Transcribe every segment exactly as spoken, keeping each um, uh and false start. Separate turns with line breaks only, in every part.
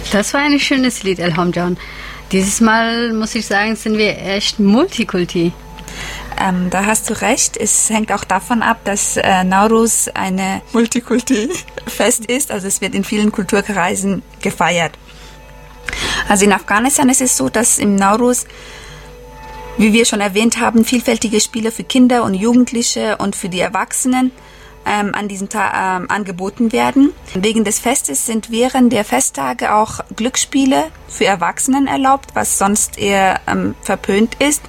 Das war ein schönes Lied, Elham Can. Dieses Mal, muss ich sagen, sind wir echt Multikulti.
Ähm, da hast du recht. Es hängt auch davon ab, dass äh, Nowruz eine Multikulti-Fest ist. Also es wird in vielen Kulturkreisen gefeiert. Also in Afghanistan ist es so, dass im Nowruz, wie wir schon erwähnt haben, vielfältige Spiele für Kinder und Jugendliche und für die Erwachsenen ähm, an diesem Tag ähm, angeboten werden. Wegen des Festes sind während der Festtage auch Glücksspiele für Erwachsenen erlaubt, was sonst eher ähm, verpönt ist.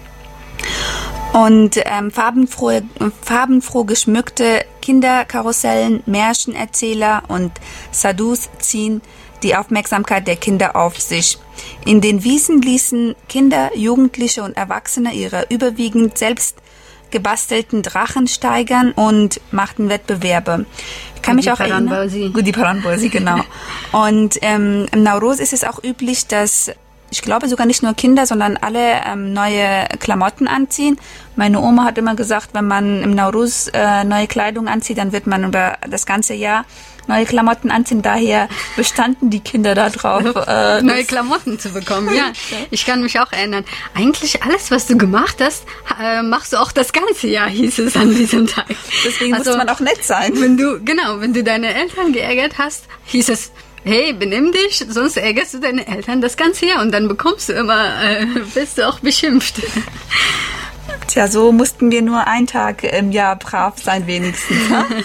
Und ähm, farbenfrohe, farbenfroh geschmückte Kinderkarussellen, Märchenerzähler und Sadhus ziehen die Aufmerksamkeit der Kinder auf sich. In den Wiesen ließen Kinder, Jugendliche und Erwachsene ihre überwiegend selbst gebastelten Drachen steigern und machten Wettbewerbe. Ich kann mich auch erinnern. Die Paranbosi, genau. Und ähm, im Nowruz ist es auch üblich, dass ich glaube sogar nicht nur Kinder, sondern alle ähm, neue Klamotten anziehen. Meine Oma hat immer gesagt, wenn man im Nowruz äh, neue Kleidung anzieht, dann wird man über das ganze Jahr neue Klamotten anziehen. Daher bestanden die Kinder darauf,
äh, neue Klamotten zu bekommen. Ja, ich kann mich auch erinnern. Eigentlich alles, was du gemacht hast, äh, machst du auch das ganze Jahr, hieß es an diesem Tag.
Deswegen also, muss man auch nett sein.
Wenn du, genau, wenn du deine Eltern geärgert hast, hieß es, hey, benimm dich, sonst ärgerst du deine Eltern das ganze Jahr und dann bekommst du immer, äh, bist du auch beschimpft.
Tja, so mussten wir nur einen Tag im Jahr brav sein wenigstens.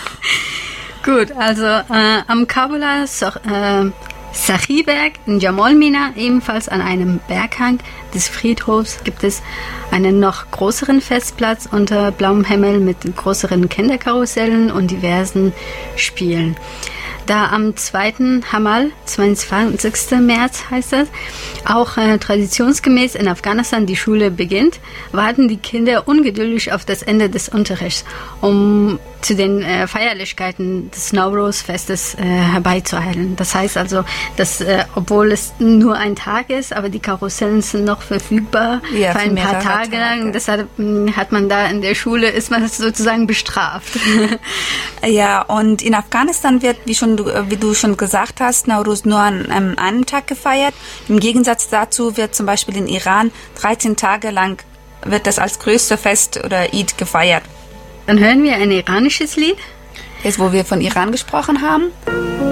Gut, also äh, am Kabula äh, Sachiberg in Jamal Mina, ebenfalls an einem Berghang des Friedhofs, gibt es einen noch größeren Festplatz unter blauem Himmel mit größeren Kinderkarussellen und diversen Spielen. Da am zweiten Hamal, zweiundzwanzigsten März heißt das, auch äh, traditionsgemäß in Afghanistan die Schule beginnt, warten die Kinder ungeduldig auf das Ende des Unterrichts, um zu den äh, Feierlichkeiten des Nowruz-Festes äh, herbeizueilen. Das heißt also, dass äh, obwohl es nur ein Tag ist, aber die Karussellen sind noch verfügbar
ja,
für ein paar Tage lang. Deshalb mh, hat man da in der Schule, ist man sozusagen bestraft.
Ja, und in Afghanistan wird, wie schon wie du schon gesagt hast, Nowruz nur an ähm, einem Tag gefeiert. Im Gegensatz dazu wird zum Beispiel in Iran dreizehn Tage lang wird das als größte Fest oder Eid gefeiert.
Dann hören wir ein iranisches Lied.
Jetzt, wo wir von Iran gesprochen haben.